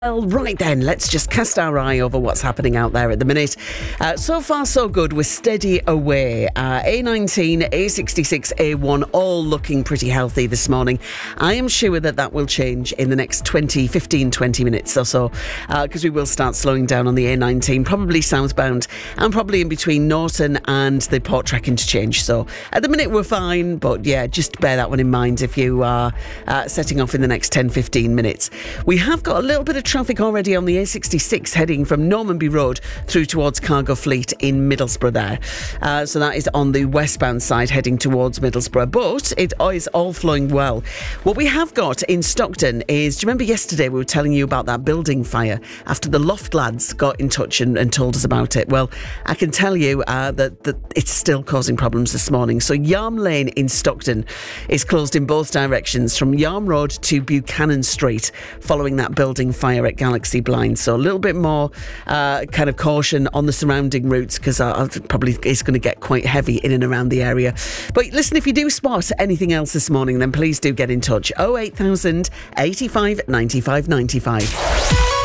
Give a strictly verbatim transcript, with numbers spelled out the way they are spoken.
Well, right then, let's just cast our eye over what's happening out there at the minute. Uh, so far, so good. We're steady away. Uh, A nineteen, A sixty-six, A one, all looking pretty healthy this morning. I am sure that that will change in the next twenty, fifteen, twenty minutes or so, because uh, we will start slowing down on the A nineteen, probably southbound, and probably in between Norton and the Porttrack interchange. So at the minute, we're fine, but yeah, just bear that one in mind if you are uh, setting off in the next ten, fifteen minutes. We have got a little bit of traffic already on the A sixty-six heading from Normanby Road through towards Cargo Fleet in Middlesbrough there. Uh, so that is on the westbound side heading towards Middlesbrough, but it is all flowing well. What we have got in Stockton is, do you remember yesterday we were telling you about that building fire after the Loft lads got in touch and, and told us about it? Well, I can tell you uh, that, that it's still causing problems this morning. So Yarm Lane in Stockton is closed in both directions from Yarm Road to Buchanan Street following that building fire at Galaxy Blind. So a little bit more uh, kind of caution on the surrounding routes, because uh, probably it's going to get quite heavy in and around the area. But listen, if you do spot anything else this morning, then please do get in touch. oh eight thousand, eighty-five, ninety-five, ninety-five.